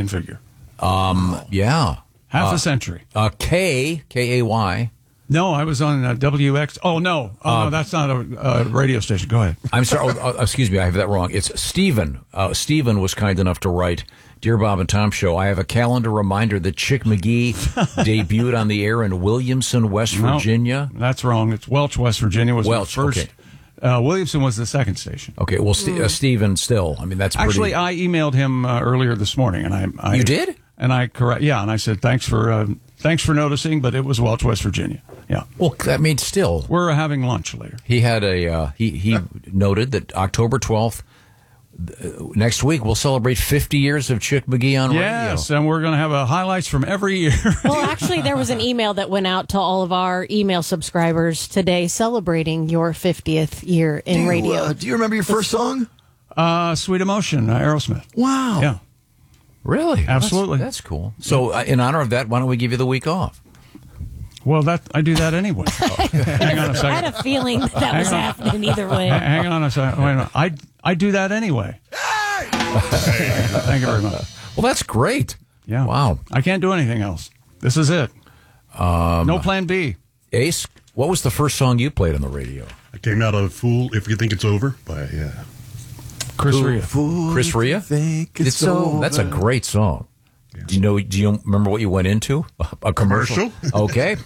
can figure. Yeah. Half a century. K-A-Y. No, I was on WX. Oh, no. No, that's not a radio station. Go ahead. I'm sorry. Excuse me. I have that wrong. It's Stephen. Stephen was kind enough to write, Dear Bob and Tom Show, I have a calendar reminder that Chick McGee debuted on the air in Williamson, West Virginia. No, that's wrong. It's Welch, West Virginia was Welch, the first. Okay. Williamson was the second station. Okay, well, Stephen still. I mean, that's pretty... Actually, I emailed him earlier this morning, and I You did? And I and I said thanks for noticing, but it was Welch, West Virginia. Yeah. Well, I mean, still, we're having lunch later. He had he noted that October 12th next week we'll celebrate 50 years of Chick McGee on radio. Yes, and we're going to have highlights from every year. Well, actually, there was an email that went out to all of our email subscribers today celebrating your 50th year in radio. Do you remember your first song? Sweet Emotion, Aerosmith. Wow. Yeah. Really? Absolutely. That's cool. So, in honor of that, why don't we give you the week off? Well, I do that anyway. Hang on a second. I had a feeling that was happening either way. Hang on a second. Wait a minute. I do that anyway. Thank you very much. Well, that's great. Yeah. Wow. I can't do anything else. This is it. No plan B. Ace, what was the first song you played on the radio? I came out of Fool If You Think It's Over by Chris Rea. Chris Rea? Think it's over. That's a great song. Do you remember what you went into? A commercial? Okay.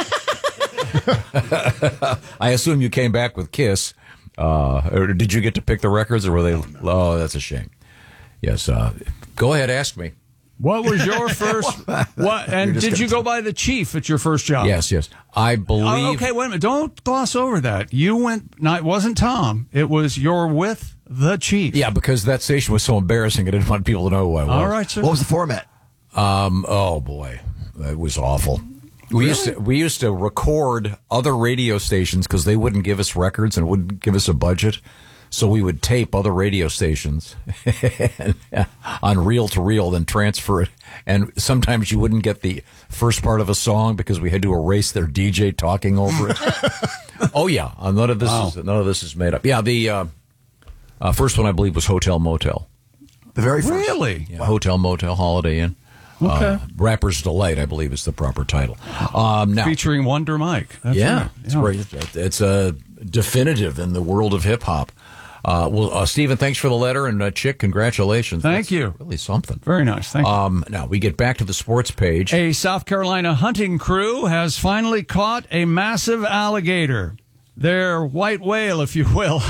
I assume you came back with Kiss. Or did you get to pick the records, or were they? Oh, that's a shame. Yes. Go ahead, ask me. What was your first? What? And did you go by the Chief at your first job? Yes. I believe. Okay, wait a minute. Don't gloss over that. You went. No, it wasn't Tom. It was you're with the Chief. Yeah, because that station was so embarrassing. I didn't want people to know who I was. All right, sir. What was the format? Oh boy, it was awful. We used to record other radio stations because they wouldn't give us records and wouldn't give us a budget. So we would tape other radio stations on reel to reel, then transfer it. And sometimes you wouldn't get the first part of a song because we had to erase their DJ talking over it. Oh yeah, none of this is made up. Yeah, the first one I believe was Hotel Motel. The very first. Really? Yeah, wow. Hotel Motel Holiday Inn. Okay. Rapper's Delight, I believe, is the proper title. Now, featuring Wonder Mike. That's right. It's great. It's a definitive in the world of hip hop. Stephen, thanks for the letter, and Chick, congratulations. Thank you. Really something. Very nice. Thank you. Now we get back to the sports page. A South Carolina hunting crew has finally caught a massive alligator. Their white whale, if you will.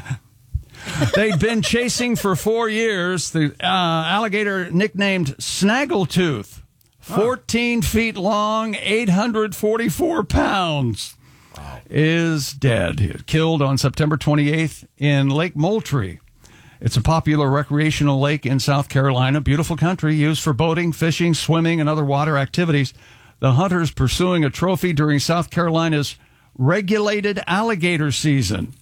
They'd been chasing for 4 years. The alligator nicknamed Snaggletooth, 14 feet long, 844 pounds, is dead. Killed on September 28th in Lake Moultrie. It's a popular recreational lake in South Carolina. Beautiful country used for boating, fishing, swimming, and other water activities. The hunters pursuing a trophy during South Carolina's regulated alligator season.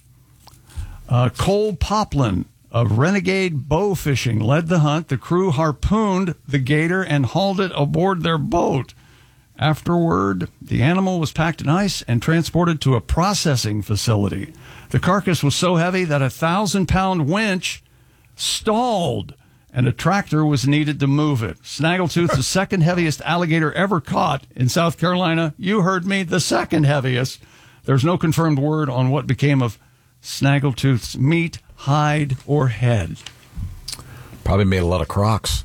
Cole Poplin of Renegade Bow Fishing led the hunt. The crew harpooned the gator and hauled it aboard their boat. Afterward, the animal was packed in ice and transported to a processing facility. The carcass was so heavy that a 1,000-pound winch stalled, and a tractor was needed to move it. Snaggletooth, the second heaviest alligator ever caught in South Carolina. You heard me, the second heaviest. There's no confirmed word on what became of Snaggletooth's meat, hide, or head. Probably made a lot of crocs.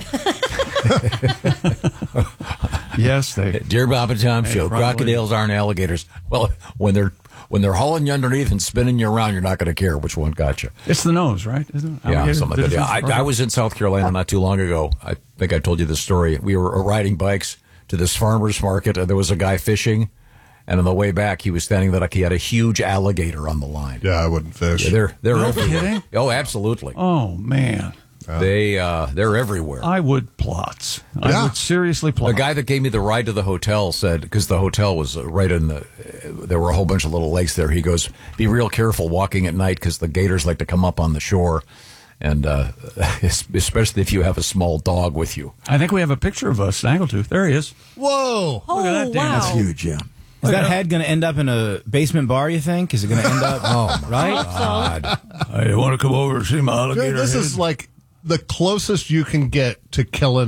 Yes, they. Dear Bob and Tom Show, probably. Crocodiles aren't alligators. Well, when they're hauling you underneath and spinning you around, you're not going to care which one got you. It's the nose, right? Isn't it? Yeah, Alligator, something like that. Yeah, I was in South Carolina not too long ago. I think I told you this story. We were riding bikes to this farmer's market, and there was a guy fishing. And on the way back, he was standing there like he had a huge alligator on the line. Yeah, I wouldn't fish. Yeah, they're No everywhere. kidding? Oh, absolutely. Oh, man. They're everywhere. I would plot. I would seriously plot. The guy that gave me the ride to the hotel said, because the hotel was right in there were a whole bunch of little lakes there. He goes, be real careful walking at night because the gators like to come up on the shore. And especially if you have a small dog with you. I think we have a picture of a Snaggletooth. There he is. Whoa. Oh, Look at that, Dan. wow. That's huge, yeah. Is that head going to end up in a basement bar, you think? Is it going to end up, right? I want to come over and see my alligator This head. is like the closest you can get to killing